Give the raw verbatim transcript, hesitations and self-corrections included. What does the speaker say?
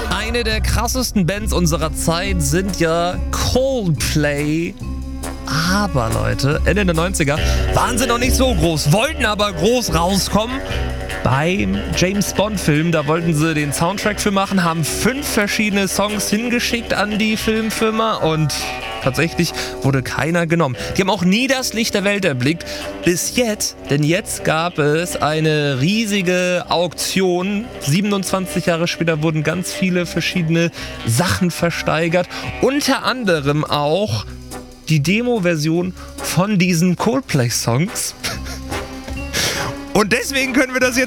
Eine der krassesten Bands unserer Zeit sind ja Coldplay. Aber Leute, Ende der neunziger waren sie noch nicht so groß, wollten aber groß rauskommen. Beim James-Bond-Film, da wollten sie den Soundtrack für machen, haben fünf verschiedene Songs hingeschickt an die Filmfirma und tatsächlich wurde keiner genommen. Die haben auch nie das Licht der Welt erblickt, bis jetzt, denn jetzt gab es eine riesige Auktion. siebenundzwanzig Jahre später wurden ganz viele verschiedene Sachen versteigert, unter anderem auch die Demo-Version von diesen Coldplay-Songs. Und deswegen können wir das jetzt